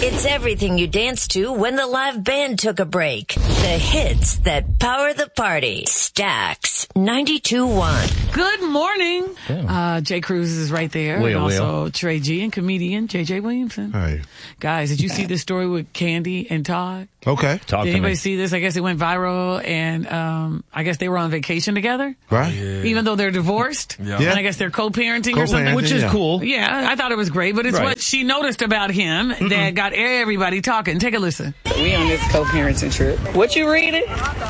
It's everything you danced to when the live band took a break. The hits that power the party. Stax 92.1. Good morning. Jay Cruz is right there. And also Trey G and comedian JJ Williamson. Hi. Guys, did you see this story with Candy and Todd? Okay. Did anybody see this? I guess it went viral, and I guess they were on vacation together. Right. Yeah. Even though they're divorced. Yeah. And I guess they're co-parenting or something. Which is cool. Yeah, I thought it was great, but it's what she noticed about him that got everybody talking. Take a listen. We on this co-parenting trip. What you reading?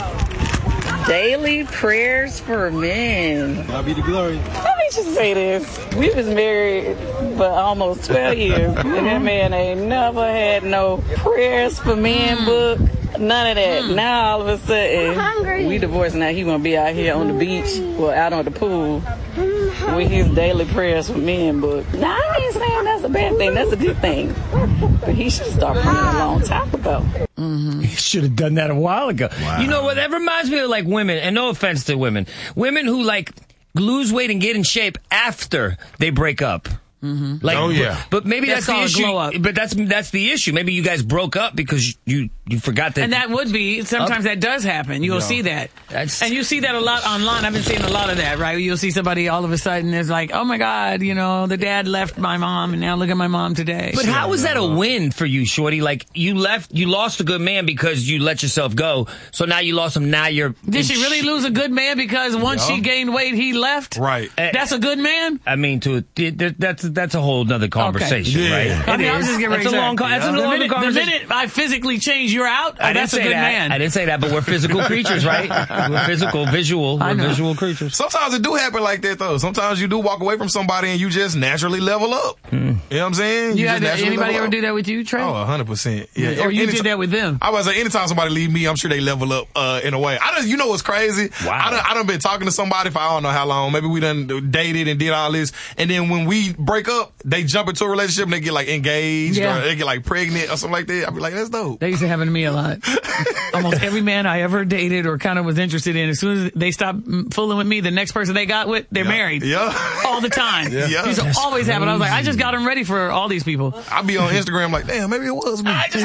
Daily Prayers for Men. God be the glory. Let me just say this. We was married for almost 12 years. And that man ain't never had no Prayers for Men book. None of that. Now all of a sudden, we divorced. Now he gonna be out here on the beach, out on the pool, with his Daily Prayers for Men book. Now I ain't saying that's a bad thing. That's a good thing. But he should start praying a long time ago. He should have done that a while ago. Wow. You know what? That reminds me of like women, and no offense to women who like lose weight and get in shape after they break up. Like, oh yeah, but maybe that's the issue. Glow up. But that's the issue. Maybe you guys broke up because you forgot that. And that would be sometimes that does happen. You'll see that, and you see that a lot online. I've been seeing a lot of that. Right? You'll see somebody all of a sudden is like, "Oh my God, the dad left my mom, and now look at my mom today." But how is that a win for you, Shorty? Like you lost a good man because you let yourself go. So now you lost him. Now you're. Did she really lose a good man because once she gained weight, he left? Right. That's a good man. I mean, that's a whole nother conversation, Okay. right? Yeah. I mean, I was just getting ready to say. That's a long conversation. The minute I physically change, you're out. That's a good man. I didn't say that, but we're physical creatures, right? We're physical, visual. We're visual creatures. Sometimes it do happen like that, though. Sometimes you do walk away from somebody and you just naturally level up. You know what I'm saying? Anybody ever do that with you, Trey? Oh, 100%. Yeah. Or you did that with them? I was like, anytime somebody leave me, I'm sure they level up in a way. You know what's crazy? Wow. I done been talking to somebody for I don't know how long. Maybe we done dated and did all this. And then when we break up, they jump into a relationship and they get like engaged or they get like pregnant or something like that. I'd be like, that's dope. That used to happen to me a lot. Almost every man I ever dated or kind of was interested in, as soon as they stopped fooling with me, the next person they got with, they're married. Yeah. All the time. Yeah. Used to always happen. I was like, I just got them ready for all these people. I be on Instagram like, damn, maybe it was me.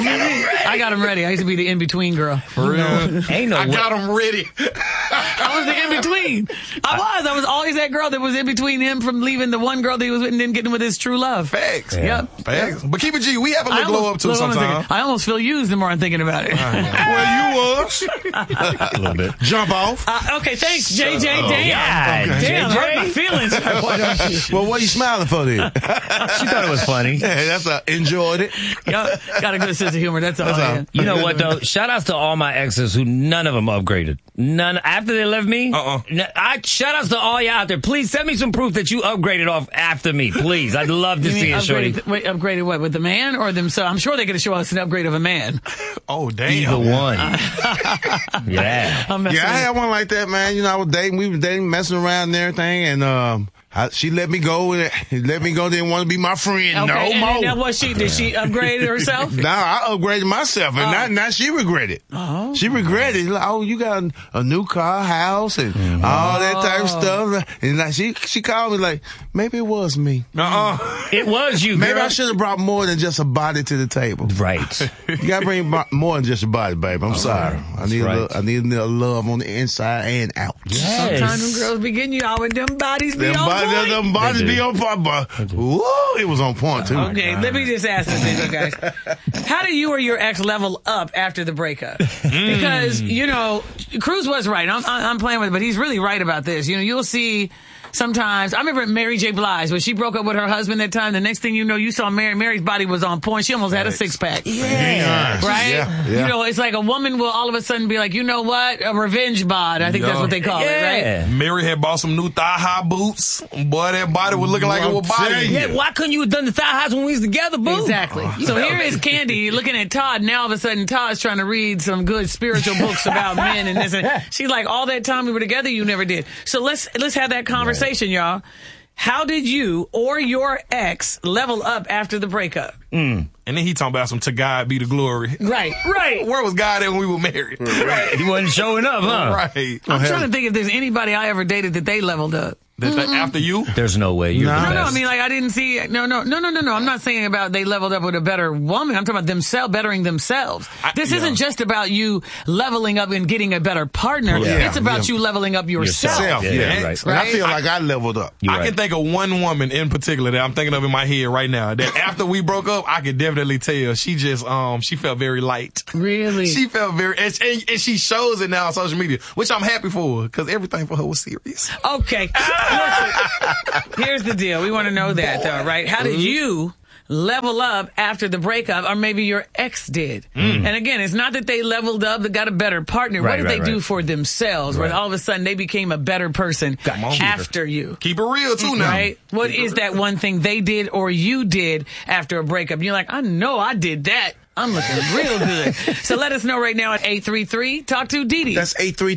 I got them ready. I used to be the in-between girl. For real. Ain't no I got them ready. I was the in-between. I was always that girl that was in between him from leaving the one girl that he was with and then getting with his true love. Facts. Yep. Facts. But keep it G. We have a little glow up too sometimes. I almost feel used the more I'm thinking about it. Well, you was. a little bit. Jump off. Okay, thanks, JJ. Damn. Yeah, Damn, JJ. hurt my feelings. Why don't you? Well, what are you smiling for then? She thought it was funny. Yeah, enjoyed it. Got a good sense of humor. That's all. Man. You know what though? Shout outs to all my exes who none of them upgraded. None after they left me. Shout outs to all y'all out there. Please send me some proof that you upgraded off after me. Please, I'd love to see it, Shorty. Upgraded what, with the man or themselves? I'm sure they're going to show us an upgrade of a man. Oh damn! Either one. Yeah. I had one like that, man. I was dating. We were dating, messing around and everything, and she let me go. Didn't want to be my friend no more. Now did she upgrade herself? No, I upgraded myself, and now she regretted. Oh, she regretted. Like, you got a new car, house, and all that type of stuff. And like she called me like, maybe it was me. It was you. Maybe girl. I should have brought more than just a body to the table. Right. You gotta bring more than just a body, babe. I'm sorry. I need a little love on the inside and out. Yes. Sometimes them girls be getting you out with them bodies be on point. Them bodies be on point, but it was on point too. Okay, let me just ask this thing, guys. How do you or your ex level up after the breakup? Because, Cruz was right. I'm playing with it, but he's really right about this. You'll see sometimes, I remember Mary J. Blige, when she broke up with her husband that time, the next thing you know, you saw Mary's body was on point. She almost had a six-pack. Yeah. Right? Yeah. It's like a woman will all of a sudden be like, you know what? A revenge bod. I think that's what they call it, right? Mary had bought some new thigh-high boots. Boy, that body was looking like it was body. Yeah, why couldn't you have done the thigh-highs when we was together, boo? Exactly. So here is Candy looking at Todd. Now all of a sudden Todd's trying to read some good spiritual books about men and this and she's like, all that time we were together, you never did. So let's have that conversation, y'all. How did you or your ex level up after the breakup? And then he talking about some "to God be the glory." Right. Where was God at when we were married? Right. He wasn't showing up, huh? Right. I'm trying to think if there's anybody I ever dated that they leveled up. After you? There's no way. You're the best. No, I mean, like, I didn't see, no. I'm not saying about they leveled up with a better woman. I'm talking about themselves, bettering themselves. This isn't just about you leveling up and getting a better partner. Yeah. It's about you leveling up yourself. Yeah, right. I feel like I leveled up. I can think of one woman in particular that I'm thinking of in my head right now that after we broke up, I could definitely tell she just, she felt very light. Really? She felt very, and she shows it now on social media, which I'm happy for because everything for her was serious. Okay. Listen, here's the deal. We want to know that, though, right? How did you level up after the breakup, or maybe your ex did? And again, it's not that they leveled up, they got a better partner. What did they do for themselves where all of a sudden they became a better person after you? Keep it real, too, now. Right? What is that one thing they did or you did after a breakup? You're like, I know I did that. I'm looking real good. So let us know right now at 833. Talk to Dee Dee. That's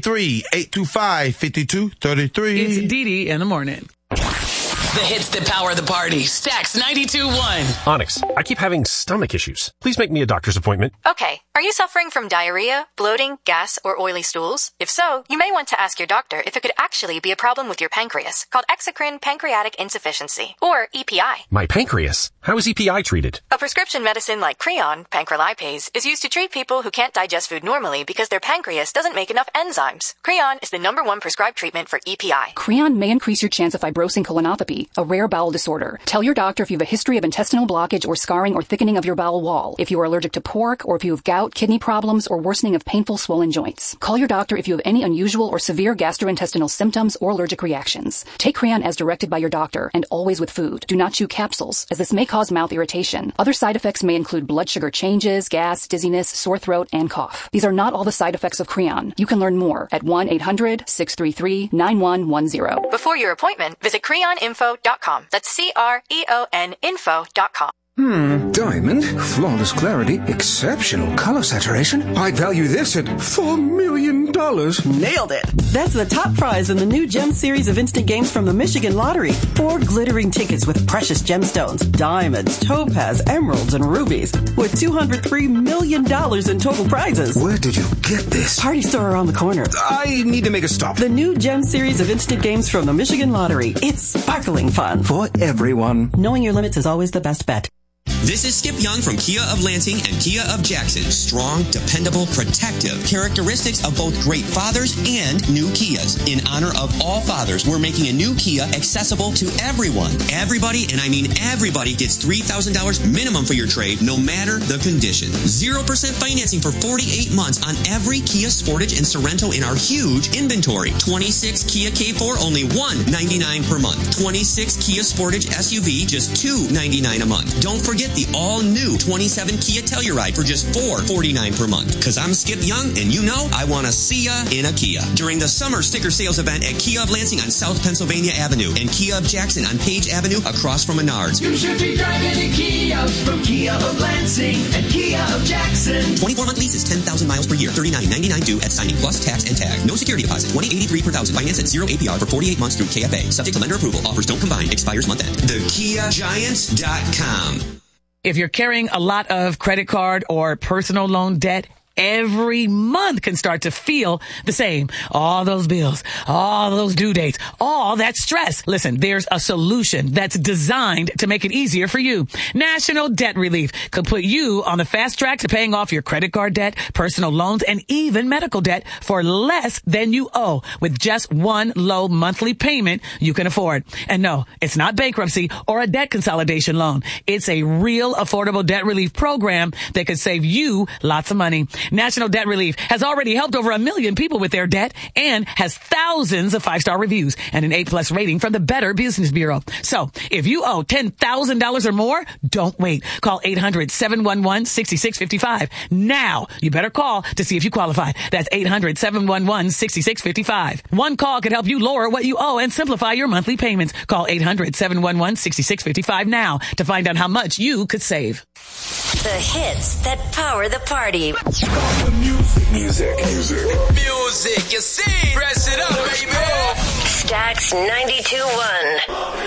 833-825-5233. It's Dee Dee in the morning. The hits that power the party. Stax 92.1. Onyx, I keep having stomach issues. Please make me a doctor's appointment. Okay. Are you suffering from diarrhea, bloating, gas, or oily stools? If so, you may want to ask your doctor if it could actually be a problem with your pancreas, called exocrine pancreatic insufficiency, or EPI. My pancreas? How is EPI treated? A prescription medicine like Creon, pancrelipase, is used to treat people who can't digest food normally because their pancreas doesn't make enough enzymes. Creon is the #1 prescribed treatment for EPI. Creon may increase your chance of fibrosing colonopathy, a rare bowel disorder. Tell your doctor if you have a history of intestinal blockage or scarring or thickening of your bowel wall, if you are allergic to pork, or if you have gout, kidney problems, or worsening of painful swollen joints. Call your doctor if you have any unusual or severe gastrointestinal symptoms or allergic reactions. Take Creon as directed by your doctor and always with food. Do not chew capsules, as this may cause mouth irritation. Other side effects may include blood sugar changes, gas, dizziness, sore throat, and cough. These are not all the side effects of Creon. You can learn more at 1-800-633-9110. Before your appointment, visit creoninfo.com. That's CREON info.com. Diamond, flawless clarity, exceptional color saturation. I'd value this at $4 million. Nailed it. That's the top prize in the new Gem series of instant games from the Michigan Lottery. 4 glittering tickets with precious gemstones, diamonds, topaz, emeralds, and rubies, with $203 million in total prizes. Where did you get this? Party store around the corner. I need to make a stop. The new Gem series of instant games from the Michigan Lottery. It's sparkling fun. For everyone. Knowing your limits is always the best bet. This is Skip Young from Kia of Lansing and Kia of Jackson. Strong, dependable, protective. Characteristics of both great fathers and new Kias. In honor of all fathers, we're making a new Kia accessible to everyone. Everybody, and I mean everybody, gets $3,000 minimum for your trade, no matter the condition. 0% financing for 48 months on every Kia Sportage and Sorento in our huge inventory. 26 Kia K4, only $199 per month. 26 Kia Sportage SUV, just $299 a month. Don't forget the all-new 27 Kia Telluride for just $449 per month. Because I'm Skip Young, and you know I want to see ya in a Kia. During the summer sticker sales event at Kia of Lansing on South Pennsylvania Avenue and Kia of Jackson on Page Avenue across from Menards. You should be driving a Kia from Kia of Lansing and Kia of Jackson. 24-month leases, 10,000 miles per year, $39.99 due at signing plus tax and tag. No security deposit, $20.83 per thousand. Finance at 0 APR for 48 months through KFA. Subject to lender approval. Offers don't combine. Expires month end. TheKiaGiants.com. If you're carrying a lot of credit card or personal loan debt, every month can start to feel the same. All those bills, all those due dates, all that stress. Listen, there's a solution that's designed to make it easier for you. National Debt Relief could put you on the fast track to paying off your credit card debt, personal loans, and even medical debt for less than you owe with just one low monthly payment you can afford. And no, it's not bankruptcy or a debt consolidation loan. It's a real affordable debt relief program that could save you lots of money. National Debt Relief has already helped over 1 million people with their debt and has thousands of 5-star reviews and an A+ rating from the Better Business Bureau. So if you owe $10,000 or more, don't wait. Call 800-711-6655. Now, you better call to see if you qualify. That's 800-711-6655. One call could help you lower what you owe and simplify your monthly payments. Call 800-711-6655 now to find out how much you could save. The hits that power the party. Music, you see, press it up, baby. Stax 92.1.